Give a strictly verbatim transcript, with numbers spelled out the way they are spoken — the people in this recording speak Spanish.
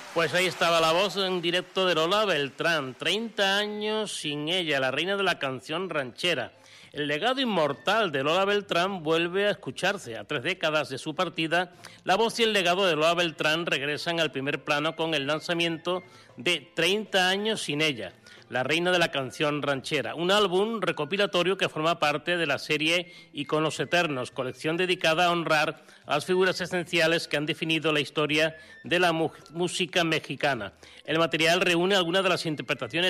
Pues ahí estaba la voz en directo de Lola Beltrán, treinta años sin ella, la reina de la canción ranchera. El legado inmortal de Lola Beltrán vuelve a escucharse. A tres décadas de su partida, la voz y el legado de Lola Beltrán regresan al primer plano con el lanzamiento de treinta años sin ella, la reina de la canción ranchera, un álbum recopilatorio que forma parte de la serie Iconos Eternos, colección dedicada a honrar a las figuras esenciales que han definido la historia de la mu- música mexicana. El material reúne algunas de las interpretaciones